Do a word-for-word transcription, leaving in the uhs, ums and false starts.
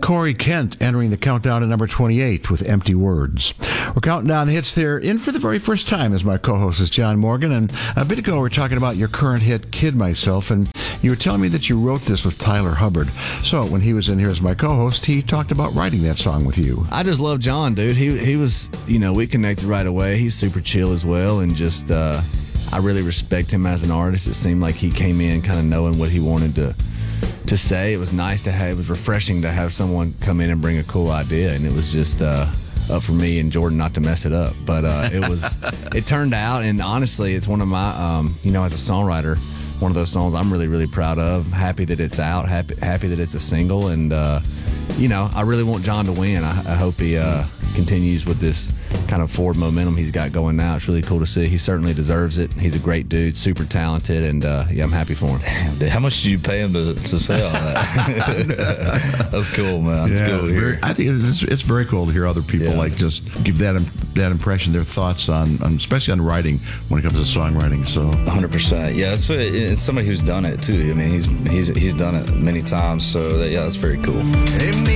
Corey Kent entering the countdown at number twenty-eight with Empty Words. We're counting down the hits there. In for the very first time as my co-host is John Morgan. And a bit ago, we were talking about your current hit, Kid Myself. And you were telling me that you wrote this with Tyler Hubbard. So when he was in here as my co-host, he talked about writing that song with you. I just love John, dude. He he was, you know, we connected right away. He's super chill as well. And just, uh, I really respect him as an artist. It seemed like he came in kind of knowing what he wanted to to say. It was nice to have, it was refreshing to have someone come in and bring a cool idea. And it was just uh, up for me and Jordan not to mess it up. But uh, it was, it turned out, and honestly, it's one of my, um, you know, as a songwriter, one of those songs I'm really, really proud of. Happy that it's out, happy, happy that it's a single. And, uh, you know, I really want John to win. I, I hope he uh, continues with this kind of forward momentum he's got going now. It's really cool to see. He certainly deserves it. He's a great dude, super talented, and uh, yeah, I'm happy for him. Damn, dude. How much did you pay him to, to say all that? That's cool, man. That's Yeah, cool to hear. very, I think it's, it's very cool to hear other people Yeah. like just give that that impression, their thoughts on, on, especially on writing when it comes to songwriting. So one hundred percent. Yeah, it's, it's somebody who's done it too. I mean, he's he's he's done it many times. So that, yeah, that's very cool. Hey, me